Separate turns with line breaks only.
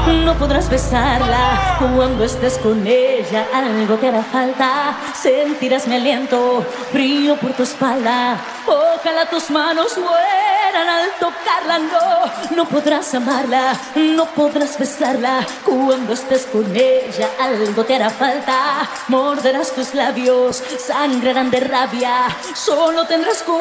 no podrás besarla. Cuando estés con ella, algo te hará falta. Sentirás mi aliento frío por tu espalda. Ojalá tus manos mueran al tocarla. No podrás amarla, no podrás besarla. Cuando estés con ella, algo te hará falta. Morderás tus labios, sangrarán de rabia. Solo tendrás